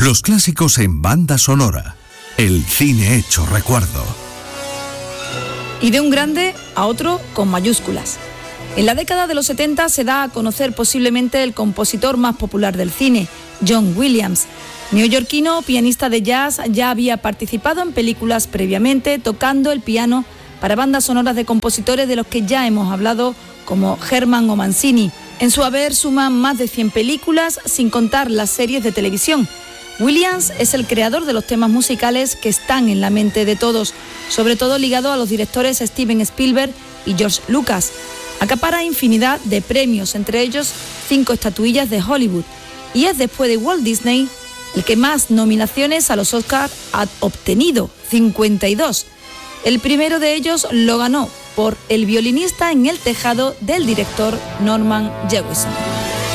Los clásicos en banda sonora. El cine hecho recuerdo. Y de un grande a otro con mayúsculas. En la década de los 70 se da a conocer posiblemente el compositor más popular del cine, John Williams. Neoyorquino, pianista de jazz, ya había participado en películas previamente, tocando el piano para bandas sonoras de compositores de los que ya hemos hablado, como Herman o Mancini. En su haber suman más de 100 películas, sin contar las series de televisión. Williams es el creador de los temas musicales que están en la mente de todos, sobre todo ligado a los directores Steven Spielberg y George Lucas. Acapara infinidad de premios, entre ellos 5 estatuillas de Hollywood, y es después de Walt Disney el que más nominaciones a los Oscars ha obtenido, 52. El primero de ellos lo ganó por El violinista en el tejado del director Norman Jewison.